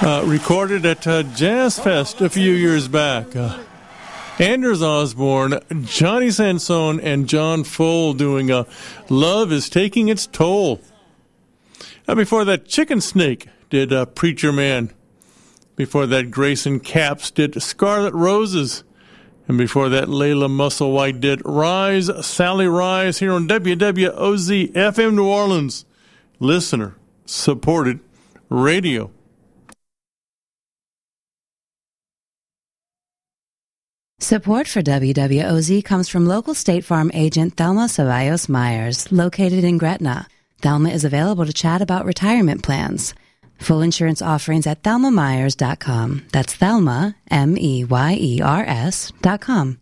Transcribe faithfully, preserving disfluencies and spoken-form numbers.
Uh, recorded at uh, Jazz Fest a few years back. Uh, Anders Osborne, Johnny Sansone, and John Fohl doing uh, Love is Taking Its Toll. Uh, before that, Chicken Snake did uh, Preacher Man. Before that, Grayson Capps did Scarlet Roses. And before that, Layla Musselwhite did Rise, Sally Rise, here on W W O Z F M New Orleans. Listener supported radio. Support for W W O Z comes from local State Farm agent Thelma Ceballos Myers, located in Gretna. Thelma is available to chat about retirement plans. Full insurance offerings at thelma myers dot com. That's Thelma, M E Y E R S, dot com.